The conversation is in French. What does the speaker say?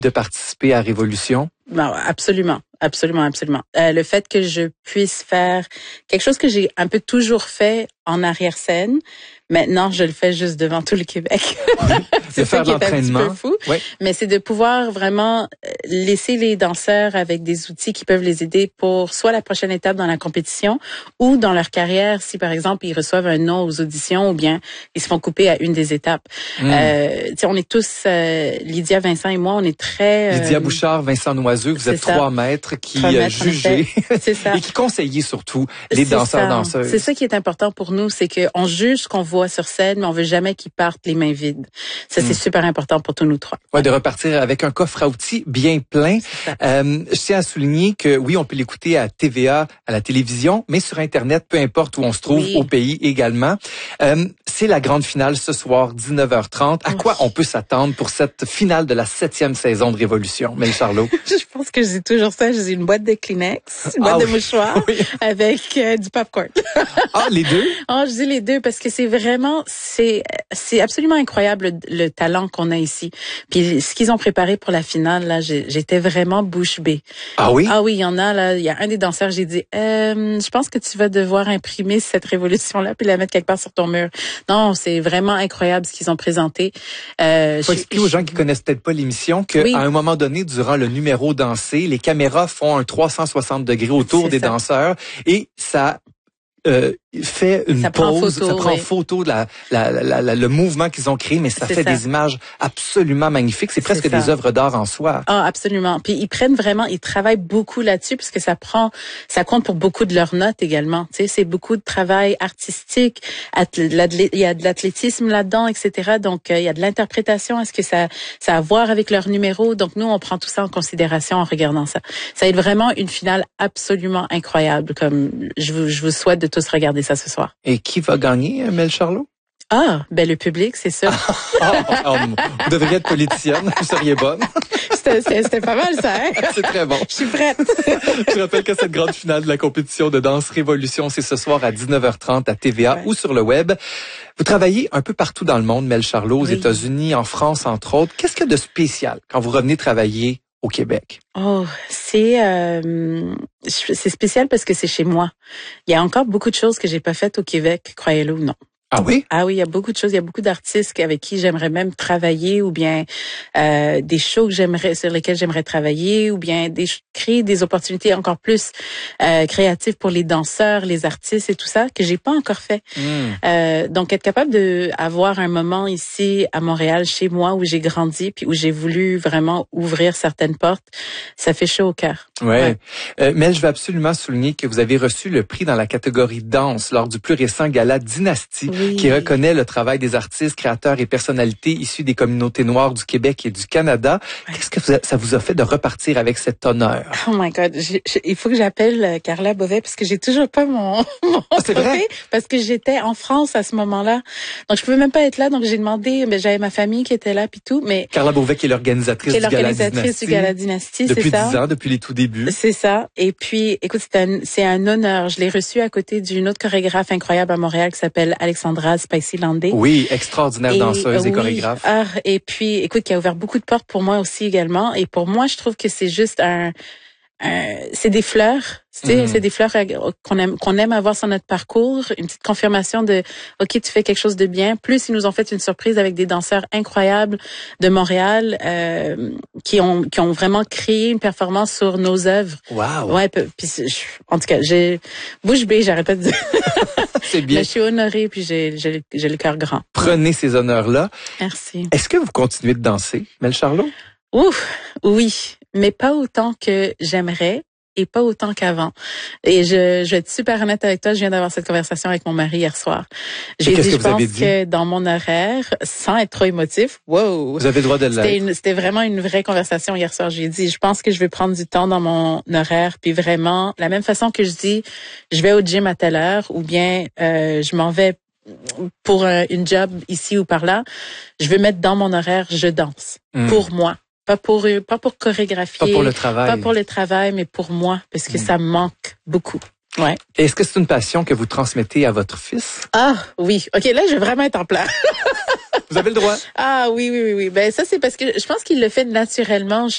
de participer à Révolution? Non, absolument. Absolument, absolument. Le fait que je puisse faire quelque chose que j'ai un peu toujours fait en arrière-scène, maintenant je le fais juste devant tout le Québec. C'est ça qui est un petit peu fou, oui. Mais c'est de pouvoir vraiment laisser les danseurs avec des outils qui peuvent les aider pour soit la prochaine étape dans la compétition ou dans leur carrière, si par exemple ils reçoivent un non aux auditions ou bien ils se font couper à une des étapes. On est tous, Lydia, Vincent et moi, on est très... Lydia Bouchard, Vincent Noiseux, vous êtes 3 maîtres qui jugez et qui conseillez surtout les danseurs-danseuses. C'est ça qui est important pour nous, c'est qu'on juge ce qu'on voit sur scène, mais on veut jamais qu'ils partent les mains vides. Ça, c'est super important pour tous nous 3. Ouais, de repartir avec un coffre à outils bien plein. Je tiens à souligner que oui, on peut l'écouter à TVA, à la télévision, mais sur Internet, peu importe où on se trouve, au pays également. C'est la grande finale ce soir, 19h30. À quoi on peut s'attendre pour cette finale de la 7e saison de Révolution, Mel Charlot? Je pense que j'ai toujours ça. J'ai une boîte de Kleenex, une boîte de mouchoirs avec du popcorn. Les deux? Je dis les deux parce que c'est vraiment, c'est absolument incroyable le talent qu'on a ici. Puis ce qu'ils ont préparé pour la finale, là, j'étais vraiment bouche bée. Ah oui? Ah oui, il y en a, là. Il y a un des danseurs, j'ai dit, je pense que tu vas devoir imprimer cette révolution-là puis la mettre quelque part sur ton mur. Non, c'est vraiment incroyable ce qu'ils ont présenté. Faut expliquer aux gens qui connaissent peut-être pas l'émission qu'à un moment donné, durant le numéro dansé, les caméras font un 360 degrés autour des danseurs et ça fait une pause, ça prend photo de le mouvement qu'ils ont créé, mais ça fait des images absolument magnifiques. C'est presque des œuvres d'art en soi. Ah, absolument. Puis ils travaillent beaucoup là-dessus parce que ça compte pour beaucoup de leurs notes également. Tu sais, c'est beaucoup de travail artistique. Il y a de l'athlétisme là-dedans, etc. Donc, il y a de l'interprétation. Est-ce que ça a à voir avec leurs numéros? Donc, nous, on prend tout ça en considération en regardant ça. Ça va être vraiment une finale absolument incroyable. Comme je vous souhaite de tous regarder ça ce soir. Et qui va gagner, Mel Charlot? Le public, c'est ça. Vous devriez être politicienne, vous seriez bonne. C'était pas mal ça, hein? C'est très bon. Je suis prête. Je rappelle que cette grande finale de la compétition de danse Révolution, c'est ce soir à 19h30 à TVA ou sur le web. Vous travaillez un peu partout dans le monde, Mel Charlot, aux États-Unis, en France, entre autres. Qu'est-ce qu'il y a de spécial quand vous revenez travailler au Québec? C'est spécial parce que c'est chez moi. Il y a encore beaucoup de choses que j'ai pas faites au Québec, croyez-le ou non. Ah oui? Ah oui, il y a beaucoup de choses. Il y a beaucoup d'artistes avec qui j'aimerais même travailler ou bien des shows sur lesquels j'aimerais travailler ou bien créer des opportunités encore plus créatives pour les danseurs, les artistes et tout ça que j'ai pas encore fait. Donc être capable de avoir un moment ici à Montréal, chez moi, où j'ai grandi puis où j'ai voulu vraiment ouvrir certaines portes, ça fait chaud au cœur. Ouais. Mel, je veux absolument souligner que vous avez reçu le prix dans la catégorie danse lors du plus récent gala Dynastie. Qui reconnaît le travail des artistes, créateurs et personnalités issus des communautés noires du Québec et du Canada. Qu'est-ce que ça vous a fait de repartir avec cet honneur? Oh my God, il faut que j'appelle Carla Beauvais parce que j'ai toujours pas mon trophée parce que j'étais en France à ce moment-là. Donc je pouvais même pas être là, donc j'ai demandé, mais j'avais ma famille qui était là puis tout, mais Carla Beauvais qui est l'organisatrice du Gala Dynastie. Depuis 10 ans, depuis les tout débuts. C'est ça. Et puis écoute, c'est un honneur. Je l'ai reçu à côté d'une autre chorégraphe incroyable à Montréal qui s'appelle Alexandra Spicy Landé. Oui, extraordinaire danseuse et chorégraphe. Et puis, écoute, qui a ouvert beaucoup de portes pour moi aussi également. Et pour moi, je trouve que c'est juste c'est des fleurs. C'est des fleurs qu'on aime avoir sur notre parcours, une petite confirmation de OK, tu fais quelque chose de bien. Plus ils nous ont fait une surprise avec des danseurs incroyables de Montréal qui ont vraiment créé une performance sur nos œuvres. Wow. Ouais, puis en tout cas, j'ai bouche bée, j'arrête pas de dire. C'est bien. Mais je suis honorée puis j'ai le cœur grand. Prenez ces honneurs-là. Merci. Est-ce que vous continuez de danser, Mel Charlot? Oui, mais pas autant que j'aimerais et pas autant qu'avant. Et je vais être super honnête avec toi, je viens d'avoir cette conversation avec mon mari hier soir. J'ai dit, je pense que dans mon horaire, sans être trop émotif, wow. Vous avez le droit de l'être. C'était vraiment une vraie conversation hier soir. J'ai dit, je pense que je vais prendre du temps dans mon horaire, puis vraiment, la même façon que je dis, je vais au gym à telle heure, ou bien je m'en vais pour une job ici ou par là, je veux mettre dans mon horaire, je danse. Pour moi. Pas pour chorégraphier. Pas pour le travail. Pas pour le travail, mais pour moi, parce que ça me manque beaucoup. Ouais. Est-ce que c'est une passion que vous transmettez à votre fils? Oui. OK, là, je vais vraiment être en plein. Vous avez le droit. Oui. Ben, ça, c'est parce que je pense qu'il le fait naturellement.